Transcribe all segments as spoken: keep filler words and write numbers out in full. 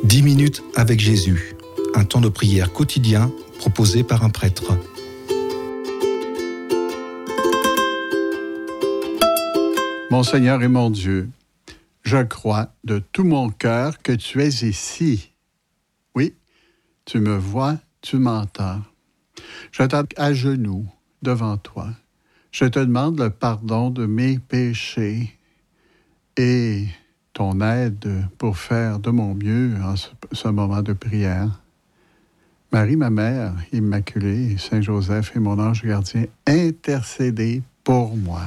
dix minutes avec Jésus, un temps de prière quotidien proposé par un prêtre. Mon Seigneur et mon Dieu, je crois de tout mon cœur que tu es ici. Oui, tu me vois, tu m'entends. Je t'attends à genoux devant toi. Je te demande le pardon de mes péchés et ton aide pour faire de mon mieux en ce, ce moment de prière. Marie, ma mère, Immaculée, Saint Joseph et mon ange gardien, intercédez pour moi.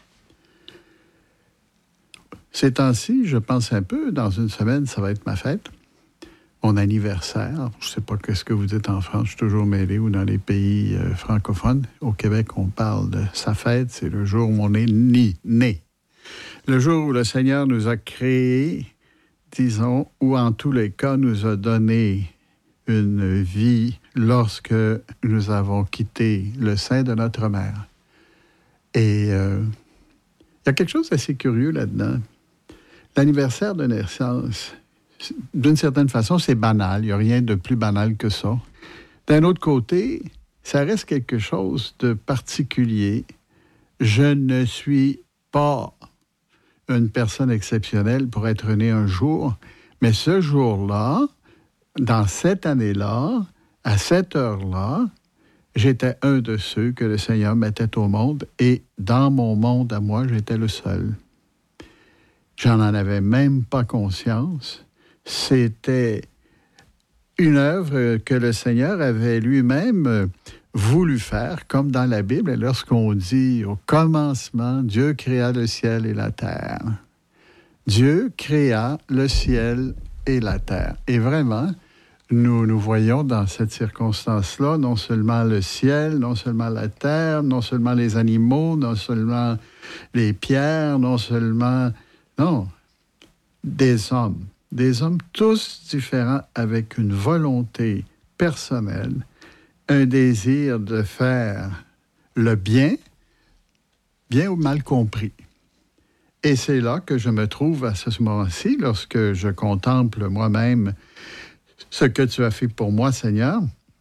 Ces temps-ci, je pense un peu, dans une semaine, ça va être ma fête, mon anniversaire. Je ne sais pas ce que vous dites en France, je suis toujours mêlé, ou dans les pays euh, francophones. Au Québec, on parle de sa fête, c'est le jour où on est ni, né. Le jour où le Seigneur nous a créés, disons, ou en tous les cas nous a donné une vie lorsque nous avons quitté le sein de notre mère. Et euh, il y a quelque chose d'assez curieux là-dedans. L'anniversaire de naissance, d'une certaine façon, c'est banal. Il n'y a rien de plus banal que ça. D'un autre côté, ça reste quelque chose de particulier. Je ne suis pas une personne exceptionnelle pour être né un jour, mais ce jour-là, dans cette année-là, à cette heure-là, j'étais un de ceux que le Seigneur mettait au monde, et dans mon monde à moi, j'étais le seul. J'en en avais même pas conscience. C'était une œuvre que le Seigneur avait lui-même voulu faire, comme dans la Bible, lorsqu'on dit « Au commencement, Dieu créa le ciel et la terre ». Dieu créa le ciel et la terre. Et vraiment, nous nous voyons dans cette circonstance-là, non seulement le ciel, non seulement la terre, non seulement les animaux, non seulement les pierres, non seulement... Non, des hommes. Des hommes tous différents avec une volonté personnelle, un désir de faire le bien, bien ou mal compris. Et c'est là que je me trouve à ce moment-ci, lorsque je contemple moi-même ce que tu as fait pour moi, Seigneur.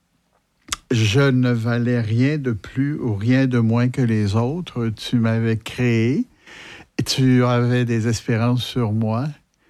Je ne valais rien de plus ou rien de moins que les autres. Tu m'avais créé, tu avais des espérances sur moi,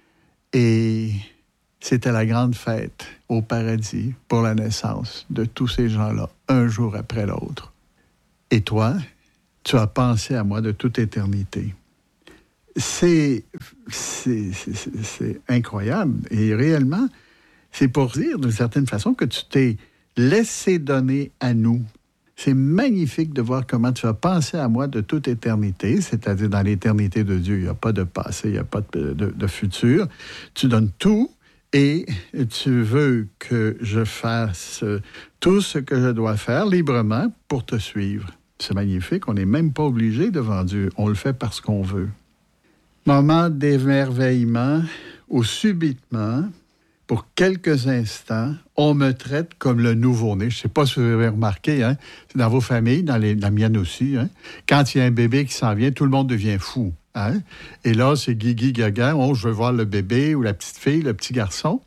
et c'était la grande fête au paradis pour la naissance de tous ces gens-là, un jour après l'autre. Et toi, tu as pensé à moi de toute éternité. C'est, c'est, c'est, c'est incroyable. Et réellement, c'est pour dire, d'une certaine façon, que tu t'es laissé donner à nous. C'est magnifique de voir comment tu as pensé à moi de toute éternité, c'est-à-dire dans l'éternité de Dieu. Il n'y a pas de passé, il n'y a pas de, de, de futur. Tu donnes tout et tu veux que je fasse tout ce que je dois faire librement pour te suivre. C'est magnifique, on n'est même pas obligé devant Dieu. On le fait parce qu'on veut. Moment d'émerveillement où subitement, pour quelques instants, on me traite comme le nouveau-né. Je ne sais pas si vous avez remarqué, hein? C'est dans vos familles, dans les, la mienne aussi. Hein? Quand il y a un bébé qui s'en vient, tout le monde devient fou. Hein? Et là, c'est Guigui Gaga. Oh, je veux voir le bébé ou la petite fille, le petit garçon.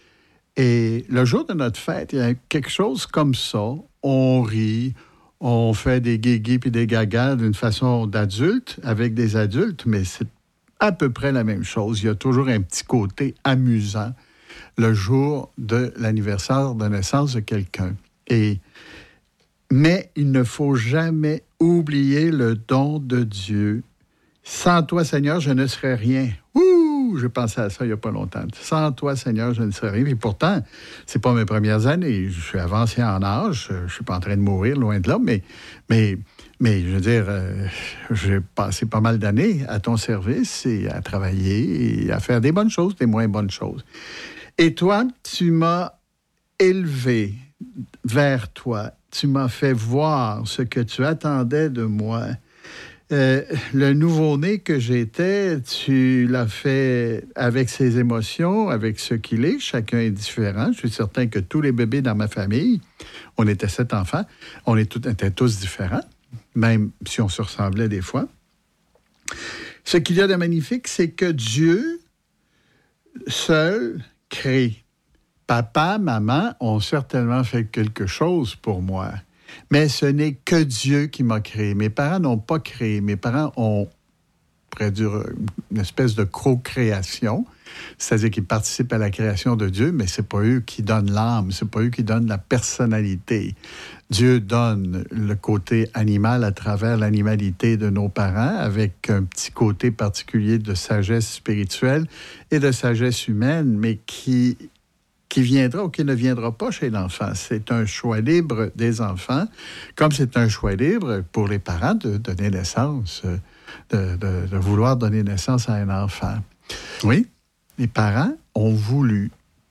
Et le jour de notre fête, il y a quelque chose comme ça. On rit, on fait des guigui puis des gagas d'une façon d'adulte, avec des adultes, mais c'est à peu près la même chose. Il y a toujours un petit côté amusant le jour de l'anniversaire de naissance de quelqu'un. Et, mais il ne faut jamais oublier le don de Dieu. Sans toi, Seigneur, je ne serais rien. Ouh! Je pensais à ça il n'y a pas longtemps. Sans toi, Seigneur, je ne serais rien. Et pourtant, c'est pas mes premières années. Je suis avancé en âge. Je ne suis pas en train de mourir, loin de là, mais... mais Mais, je veux dire, euh, j'ai passé pas mal d'années à ton service et à travailler et à faire des bonnes choses, des moins bonnes choses. Et toi, tu m'as élevé vers toi. Tu m'as fait voir ce que tu attendais de moi. Euh, le nouveau-né que j'étais, tu l'as fait avec ses émotions, avec ce qu'il est. Chacun est différent. Je suis certain que tous les bébés dans ma famille, on était sept enfants, on était tous différents, même si on se ressemblait des fois. Ce qu'il y a de magnifique, c'est que Dieu seul crée. Papa, maman ont certainement fait quelque chose pour moi, mais ce n'est que Dieu qui m'a créé. Mes parents n'ont pas créé. Mes parents ont, on pourrait dire, une espèce de co-création, c'est-à-dire qu'ils participent à la création de Dieu, mais c'est pas eux qui donnent l'âme, c'est pas eux qui donnent la personnalité. Dieu donne le côté animal à travers l'animalité de nos parents, avec un petit côté particulier de sagesse spirituelle et de sagesse humaine, mais qui, qui viendra ou qui ne viendra pas chez l'enfant. C'est un choix libre des enfants, comme c'est un choix libre pour les parents de donner naissance, de, de, de vouloir donner naissance à un enfant. Oui, les parents ont voulu.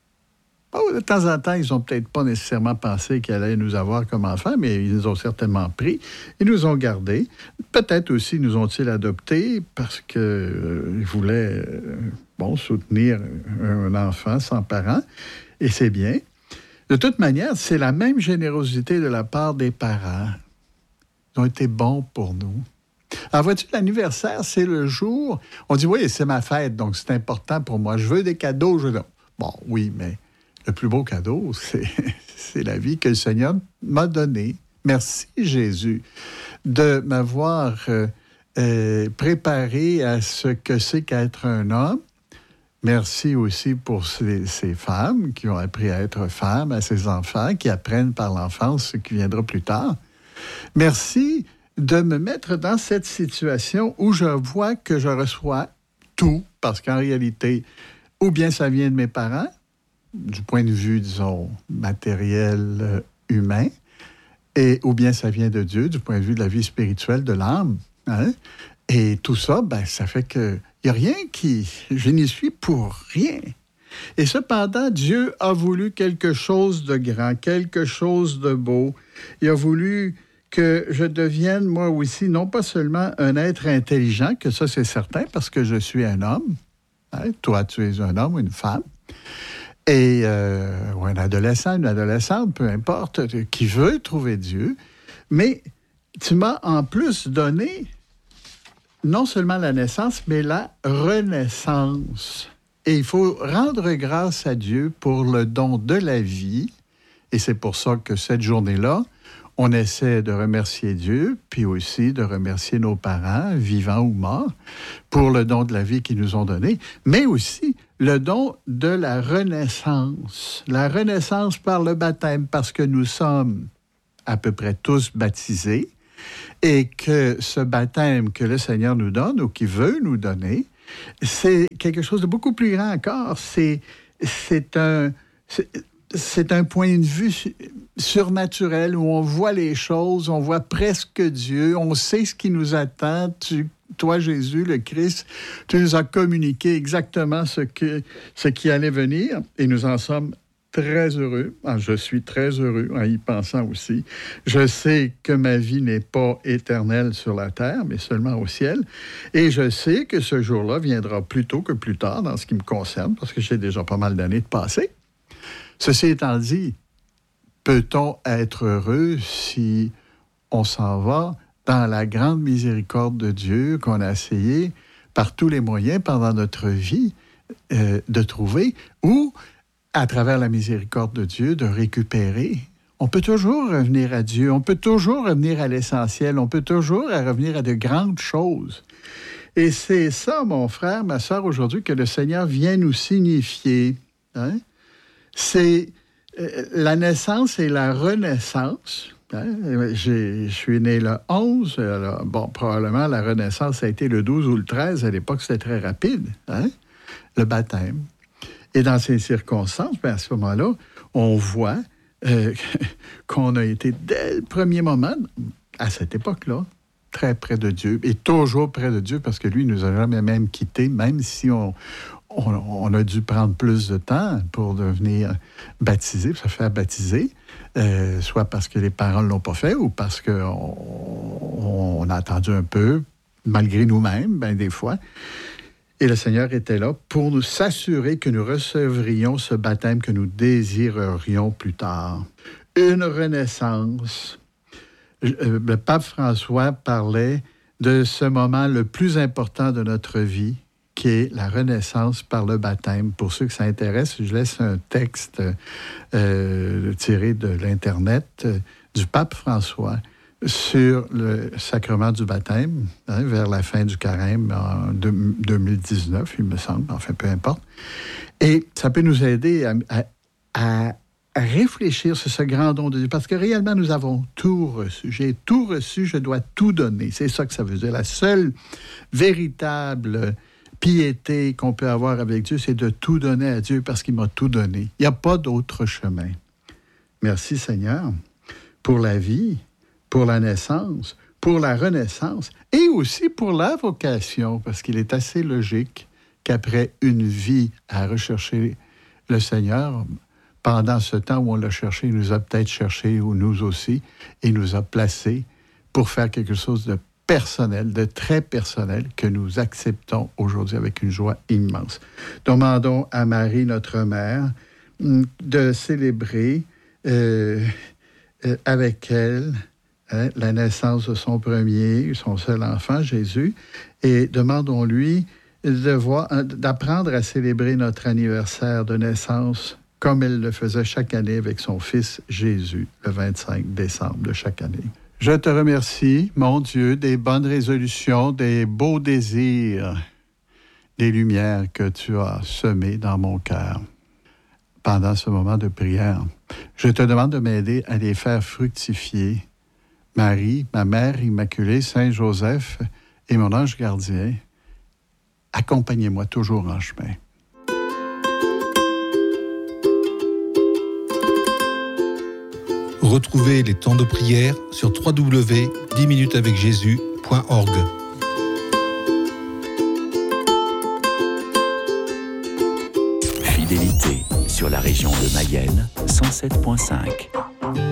Oh, de temps en temps, ils n'ont peut-être pas nécessairement pensé qu'ils allaient nous avoir comme enfants, mais ils nous ont certainement pris. Ils nous ont gardés. Peut-être aussi nous ont-ils adoptés parce qu'ils euh, voulaient euh, bon, soutenir un enfant sans parents. Et c'est bien. De toute manière, c'est la même générosité de la part des parents. Ils ont été bons pour nous. Alors, vois-tu, l'anniversaire, c'est le jour... On dit, oui, c'est ma fête, donc c'est important pour moi. Je veux des cadeaux. Je veux... Bon, oui, mais... Le plus beau cadeau, c'est, c'est la vie que le Seigneur m'a donnée. Merci, Jésus, de m'avoir euh, euh, préparé à ce que c'est qu'être un homme. Merci aussi pour ces, ces femmes qui ont appris à être femmes, à ces enfants qui apprennent par l'enfance ce qui viendra plus tard. Merci de me mettre dans cette situation où je vois que je reçois tout, parce qu'en réalité, ou bien ça vient de mes parents, du point de vue, disons, matériel, euh, humain, et ou bien ça vient de Dieu, du point de vue de la vie spirituelle de l'âme. Hein? Et tout ça, ben, ça fait que il n'y a rien qui... Je n'y suis pour rien. Et cependant, Dieu a voulu quelque chose de grand, quelque chose de beau. Il a voulu que je devienne, moi aussi, non pas seulement un être intelligent, que ça, c'est certain, parce que je suis un homme. Hein? Toi, tu es un homme ou une femme. Et euh, ou un adolescent, une adolescente, peu importe, qui veut trouver Dieu. Mais tu m'as en plus donné non seulement la naissance, mais la renaissance. Et il faut rendre grâce à Dieu pour le don de la vie. Et c'est pour ça que cette journée-là, on essaie de remercier Dieu, puis aussi de remercier nos parents, vivants ou morts, pour le don de la vie qu'ils nous ont donné, mais aussi le don de la renaissance. La renaissance par le baptême, parce que nous sommes à peu près tous baptisés, et que ce baptême que le Seigneur nous donne, ou qu'il veut nous donner, c'est quelque chose de beaucoup plus grand encore. C'est, c'est un... C'est, C'est un point de vue surnaturel où on voit les choses, on voit presque Dieu, on sait ce qui nous attend. Tu, toi, Jésus, le Christ, tu nous as communiqué exactement ce, que, ce qui allait venir et nous en sommes très heureux. Ah, je suis très heureux en y pensant aussi. Je sais que ma vie n'est pas éternelle sur la terre, mais seulement au ciel. Et je sais que ce jour-là viendra plus tôt que plus tard dans ce qui me concerne, parce que j'ai déjà pas mal d'années de passé. Ceci étant dit, peut-on être heureux si on s'en va dans la grande miséricorde de Dieu qu'on a essayé par tous les moyens pendant notre vie euh, de trouver, ou à travers la miséricorde de Dieu de récupérer? On peut toujours revenir à Dieu, on peut toujours revenir à l'essentiel, on peut toujours revenir à de grandes choses. Et c'est ça, mon frère, ma sœur, aujourd'hui, que le Seigneur vient nous signifier. Hein? C'est euh, la naissance et la renaissance. Hein? J'ai, je suis né le onze. Alors, bon, probablement, la renaissance a été le douze ou le treize. À l'époque, c'était très rapide, hein? Le baptême. Et dans ces circonstances, bien, à ce moment-là, on voit euh, qu'on a été, dès le premier moment, à cette époque-là, très près de Dieu, et toujours près de Dieu, parce que lui, il ne nous a jamais même quittés, même si on, on, on a dû prendre plus de temps pour devenir baptisé, se faire baptiser, euh, soit parce que les parents ne l'ont pas fait, ou parce qu'on on, on a attendu un peu, malgré nous-mêmes, bien des fois. Et le Seigneur était là pour nous s'assurer que nous recevrions ce baptême que nous désirerions plus tard. Une renaissance. Le pape François parlait de ce moment le plus important de notre vie, qui est la renaissance par le baptême. Pour ceux que ça intéresse, je laisse un texte euh, tiré de l'Internet euh, du pape François sur le sacrement du baptême, hein, vers la fin du carême en deux mille dix-neuf, il me semble, enfin, peu importe. Et ça peut nous aider à, à, à réfléchir sur ce grand don de Dieu, parce que réellement, nous avons tout reçu. J'ai tout reçu, je dois tout donner. C'est ça que ça veut dire. La seule véritable piété qu'on peut avoir avec Dieu, c'est de tout donner à Dieu parce qu'il m'a tout donné. Il n'y a pas d'autre chemin. Merci Seigneur pour la vie, pour la naissance, pour la renaissance et aussi pour la vocation, parce qu'il est assez logique qu'après une vie à rechercher le Seigneur, pendant ce temps où on l'a cherché, il nous a peut-être cherché, ou nous aussi, et il nous a placés pour faire quelque chose de personnel, de très personnel, que nous acceptons aujourd'hui avec une joie immense. Demandons à Marie, notre mère, de célébrer euh, euh, avec elle hein, la naissance de son premier, son seul enfant, Jésus, et demandons-lui de voir, d'apprendre à célébrer notre anniversaire de naissance comme elle le faisait chaque année avec son fils Jésus, le vingt-cinq décembre de chaque année. Je te remercie, mon Dieu, des bonnes résolutions, des beaux désirs, des lumières que tu as semées dans mon cœur pendant ce moment de prière. Je te demande de m'aider à les faire fructifier. Marie, ma mère immaculée, Saint Joseph et mon ange gardien, accompagnez-moi toujours en chemin. Retrouvez les temps de prière sur w w w point dix minutes avec jésus point org. Fidélité sur la région de Mayenne, cent sept virgule cinq.